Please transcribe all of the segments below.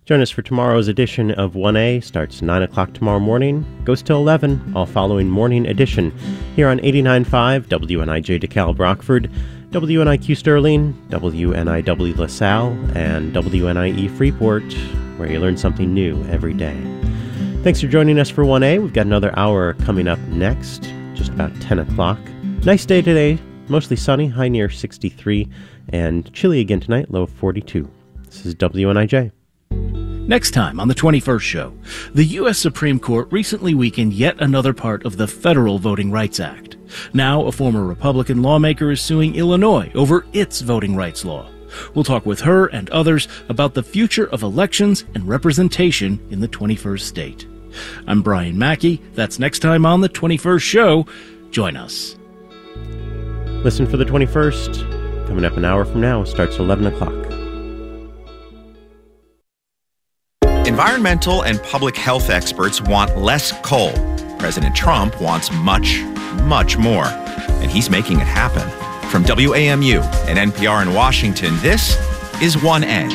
Join us for tomorrow's edition of 1A. Starts 9 o'clock tomorrow morning, goes till 11, all following morning edition, here on 89.5 WNIJ DeKalb Rockford, WNIQ Sterling, WNIW LaSalle, and WNIE Freeport, where you learn something new every day. Thanks for joining us for 1A. We've got another hour coming up next, just about 10 o'clock. Nice day today, mostly sunny, high near 63, and chilly again tonight, low 42. This is WNIJ. Next time on the 21st Show, the U.S. Supreme Court recently weakened yet another part of the Federal Voting Rights Act. Now, a former Republican lawmaker is suing Illinois over its voting rights law. We'll talk with her and others about the future of elections and representation in the 21st state. I'm Brian Mackey. That's next time on the 21st Show. Join us. Listen for the 21st. Coming up an hour from now, starts at 11 o'clock. Environmental and public health experts want less coal. President Trump wants much, much more. And he's making it happen. From WAMU and NPR in Washington, this is 1A.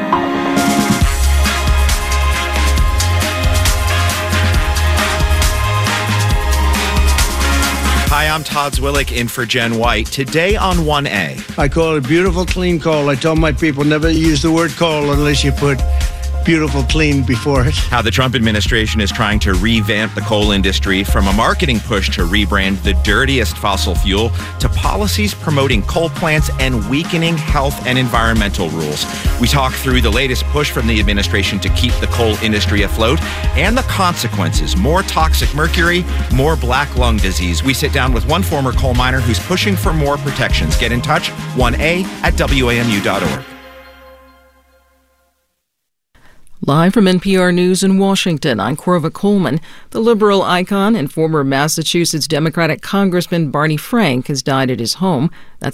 Hi, I'm Todd Zwillick in for Jen White. Today on 1A. I call it beautiful, clean coal. I tell my people never use the word coal unless you put beautiful, clean before it. How the Trump administration is trying to revamp the coal industry from a marketing push to rebrand the dirtiest fossil fuel to policies promoting coal plants and weakening health and environmental rules. We talk through the latest push from the administration to keep the coal industry afloat and the consequences. More toxic mercury, more black lung disease. We sit down with one former coal miner who's pushing for more protections. Get in touch, 1A at WAMU.org. Live from NPR News in Washington, I'm Corva Coleman. The liberal icon and former Massachusetts Democratic Congressman Barney Frank has died at his home. That's